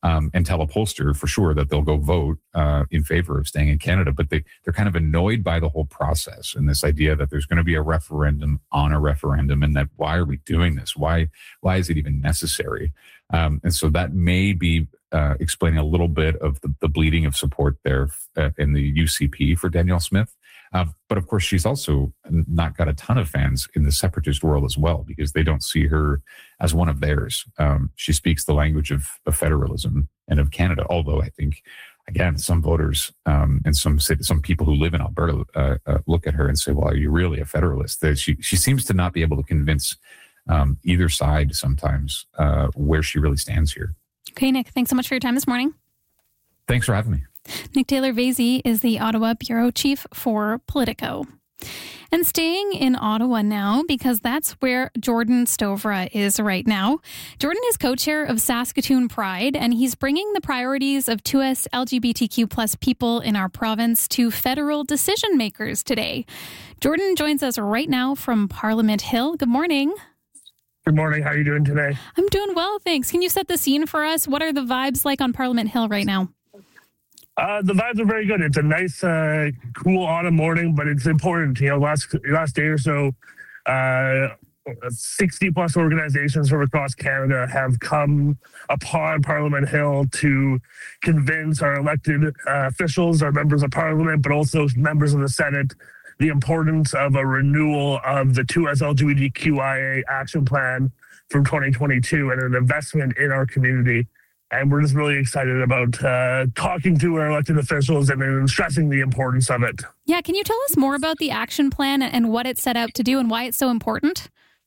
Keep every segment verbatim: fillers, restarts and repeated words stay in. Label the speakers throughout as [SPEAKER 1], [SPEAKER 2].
[SPEAKER 1] um, and tell a pollster for sure that they'll go vote uh, in favor of staying in Canada. But they, they're kind of annoyed by the whole process and this idea that there's going to be a referendum on a referendum, and that why are we doing this? Why, why is it even necessary? Um, and so that may be uh, explaining a little bit of the, the bleeding of support there uh, in the U C P for Danielle Smith. Uh, but of course, she's also not got a ton of fans in the separatist world as well, because they don't see her as one of theirs. Um, she speaks the language of, of federalism and of Canada, although I think, again, some voters um, and some some people who live in Alberta uh, uh, look at her and say, well, are you really a federalist? That she, she seems to not be able to convince um, either side sometimes uh, where she really stands here.
[SPEAKER 2] Okay, Nick, thanks so much for your time this morning.
[SPEAKER 1] Thanks for having me.
[SPEAKER 2] Nick Taylor-Vasey is the Ottawa Bureau Chief for Politico. And staying in Ottawa now, because that's where Jordan Stovra is right now. Jordan is co-chair of Saskatoon Pride, and he's bringing the priorities of two S L G B T Q plus people in our province to federal decision makers today. Jordan joins us right now from Parliament Hill. Good morning.
[SPEAKER 3] Good morning. How are you doing today?
[SPEAKER 2] I'm doing well, thanks. Can you set the scene for us? What are the vibes like on Parliament Hill right now?
[SPEAKER 3] Uh, the vibes are very good. It's a nice, uh, cool autumn morning, but it's important. You know, last last day or so, uh, sixty plus organizations from across Canada have come upon Parliament Hill to convince our elected uh, officials, our members of Parliament, but also members of the Senate, the importance of a renewal of the two S L G B T Q I A action plan from twenty twenty-two and an investment in our community. And we're just really excited about uh, talking to our elected officials and, and stressing the importance of it.
[SPEAKER 2] Yeah, can you tell us more about the action plan and what it set out to do and why it's so important?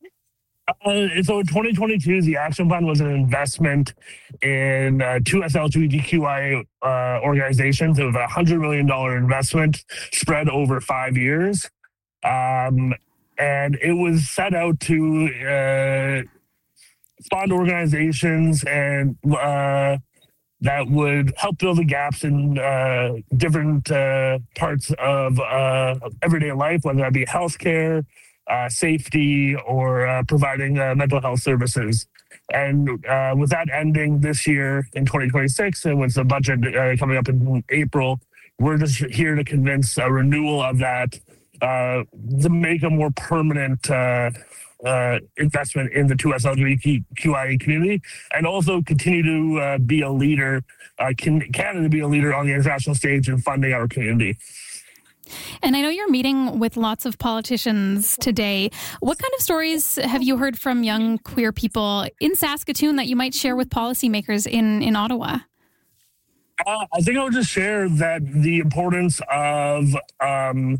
[SPEAKER 3] Uh, so in twenty twenty-two, the action plan was an investment in uh, two S L G B T Q I A uh, organizations. It was a one hundred million dollars investment spread over five years. Um, and it was set out to uh, fund organizations and uh, that would help fill the gaps in uh, different uh, parts of uh, everyday life, whether that be healthcare, uh, safety, or uh, providing uh, mental health services. And uh, with that ending this year in twenty twenty-six, and with the budget uh, coming up in April, we're just here to convince a renewal of that uh, to make a more permanent uh, Uh, investment in the two S L G B T Q I A community, and also continue to uh, be a leader, uh, can Canada be a leader on the international stage in funding our community.
[SPEAKER 2] And I know you're meeting with lots of politicians today. What kind of stories have you heard from young queer people in Saskatoon that you might share with policymakers in, in Ottawa?
[SPEAKER 3] Uh, I think I would just share that the importance of um,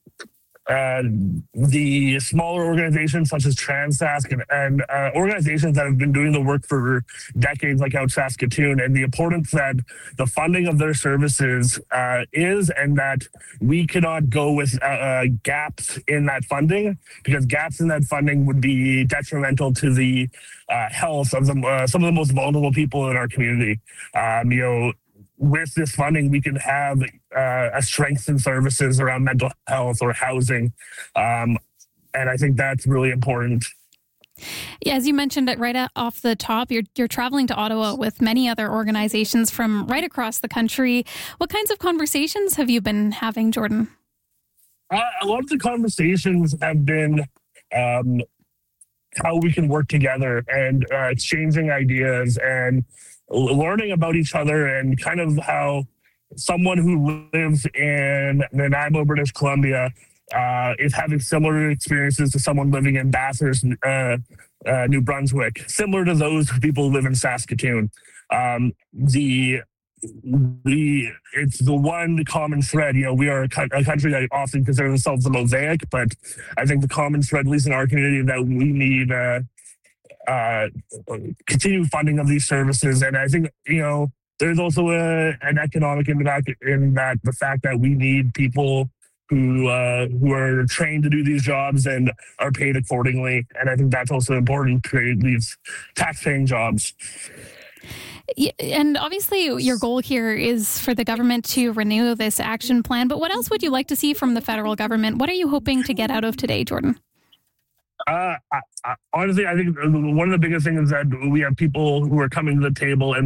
[SPEAKER 3] Uh, the smaller organizations such as TransSask and, and uh, organizations that have been doing the work for decades, like out Saskatoon, and the importance that the funding of their services uh, is, and that we cannot go with uh, uh, gaps in that funding, because gaps in that funding would be detrimental to the uh, health of the, uh, some of the most vulnerable people in our community. Um, you know, with this funding, we can have uh, a strength in services around mental health or housing. Um, and I think that's really important.
[SPEAKER 2] Yeah, as you mentioned it right off the top, you're, you're traveling to Ottawa with many other organizations from right across the country. What kinds of conversations have you been having, Jordan?
[SPEAKER 3] Uh, a lot of the conversations have been um, how we can work together and uh, exchanging ideas and learning about each other, and kind of how someone who lives in Nanaimo, British Columbia, uh, is having similar experiences to someone living in Bathurst, uh, uh, New Brunswick, similar to those people who live in Saskatoon. Um, the the it's the one common thread. You know, we are a, co- a country that often considers themselves a mosaic, but I think the common thread, at least in our community, that we need uh, uh, continued funding of these services. And I think, you know, there's also a, an economic impact in that the fact that we need people who uh, who are trained to do these jobs and are paid accordingly. And I think that's also important to create these tax-paying jobs.
[SPEAKER 2] Yeah, and obviously your goal here is for the government to renew this action plan. But what else would you like to see from the federal government? What are you hoping to get out of today, Jordan?
[SPEAKER 3] Uh, I, I, honestly, I think one of the biggest things is that we have people who are coming to the table and